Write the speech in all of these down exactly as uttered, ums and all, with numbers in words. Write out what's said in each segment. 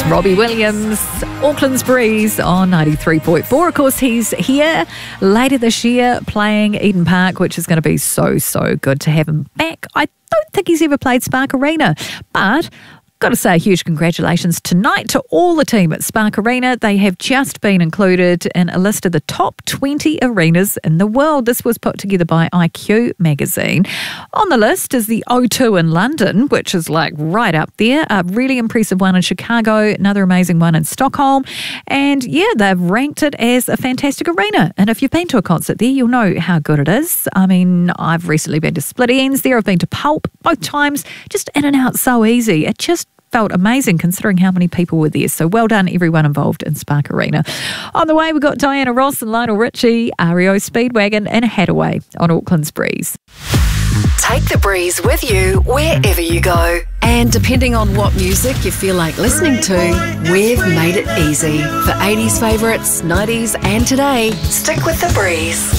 That's Robbie Williams, Auckland's Breeze on ninety-three point four. Of course, he's here later this year playing Eden Park, which is going to be so, so good to have him back. I don't think he's ever played Spark Arena, but got to say a huge congratulations tonight to all the team at Spark Arena. They have just been included in a list of the top twenty arenas in the world. This was put together by I Q magazine. On the list is the O two in London, which is like right up there. A really impressive one in Chicago, another amazing one in Stockholm. And yeah, they've ranked it as a fantastic arena. And if you've been to a concert there, you'll know how good it is. I mean, I've recently been to Split Ends there. I've been to Pulp both times. Just in and out so easy. It just felt amazing considering how many people were there. So well done everyone involved in Spark Arena. On the way, we've got Diana Ross and Lionel Richie, R E O Speedwagon and Hattaway on Auckland's Breeze. Take the breeze with you wherever you go. And depending on what music you feel like listening to, we've made it easy. For eighties favourites, nineties and today, stick with the breeze.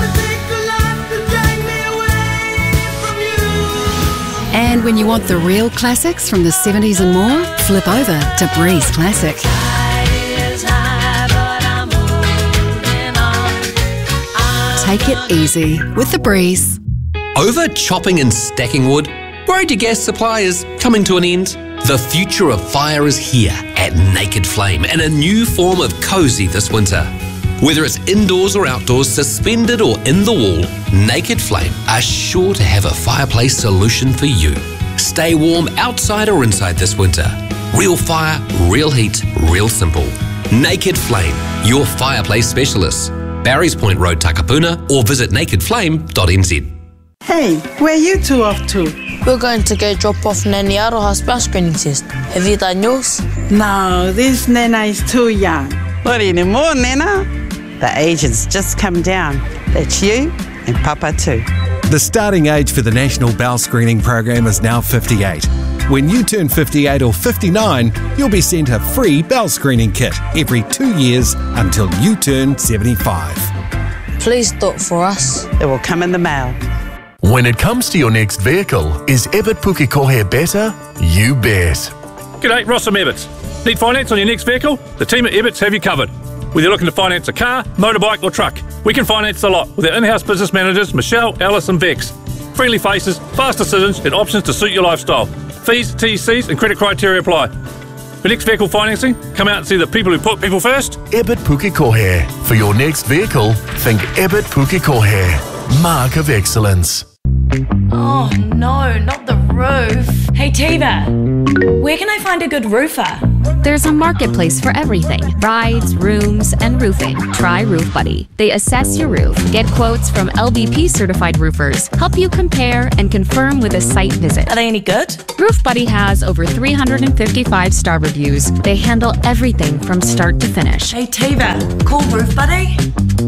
And when you want the real classics from the seventies and more, flip over to Breeze Classic. Take it easy with the Breeze. Over chopping and stacking wood? Worried your gas supply is coming to an end? The future of fire is here at Naked Flame in a new form of cosy this winter. Whether it's indoors or outdoors, suspended or in the wall, Naked Flame are sure to have a fireplace solution for you. Stay warm outside or inside this winter. Real fire, real heat, real simple. Naked Flame, your fireplace specialist. Barry's Point Road, Takapuna, or visit naked flame dot n z. Hey, where you two off to? We're going to go drop off Nanny Aroha's bell screening test. Have you done yours? No, this Nana is too young. Not anymore, Nana. The age has just come down. That's you and Papa too. The starting age for the National Bowel Screening Program is now fifty-eight. When you turn fifty-eight or fifty-nine, you'll be sent a free bowel screening kit every two years until you turn seventy-five. Please do it for us. It will come in the mail. When it comes to your next vehicle, is Ebbett Pukekohe better? You bet. G'day, Ross from Ebbett's. Need finance on your next vehicle? The team at Ebbett's have you covered. Whether you're looking to finance a car, motorbike or truck, we can finance the lot with our in-house business managers, Michelle, Alice and Vex. Friendly faces, fast decisions and options to suit your lifestyle. Fees, T Cs and credit criteria apply. For next vehicle financing, come out and see the people who put people first. Ebbett Pukekohe. For your next vehicle, think Ebbett Pukekohe. Mark of excellence. Oh no, not the roof. Hey Tiva, where can I find a good roofer? There's a marketplace for everything. Rides, rooms, and roofing. Try Roof Buddy. They assess your roof, get quotes from L B P certified roofers, help you compare and confirm with a site visit. Are they any good? Roof Buddy has over three hundred fifty-five star reviews. They handle everything from start to finish. Hey Tiva, call Roof Buddy.